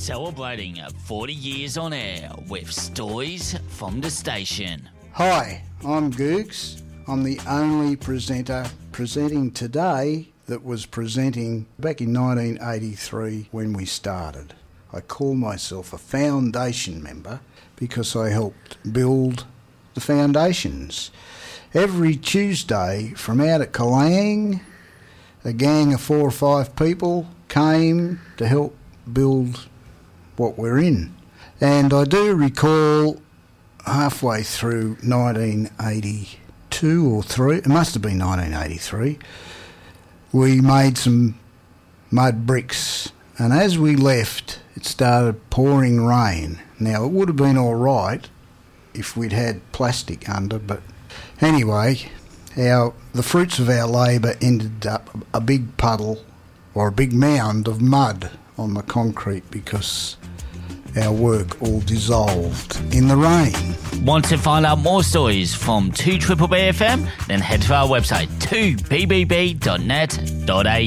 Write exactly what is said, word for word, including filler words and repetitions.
Celebrating forty years on air with stories from the station. Hi, I'm Googs. I'm the only presenter presenting today that was presenting back in nineteen eighty-three when we started. I call myself a foundation member because I helped build the foundations. Every Tuesday from out at Kalang, a gang of four or five people came to help build what we're in. And I do recall halfway through nineteen eighty-two or three, it must have been nineteen eighty-three, we made some mud bricks, and as we left it started pouring rain. Now it would have been all right if we'd had plastic under, but anyway, our the fruits of our labour ended up a big puddle or a big mound of mud on the concrete because our work all dissolved in the rain. Want to find out more stories from two B B B F M? Then head to our website two b b b dot net dot a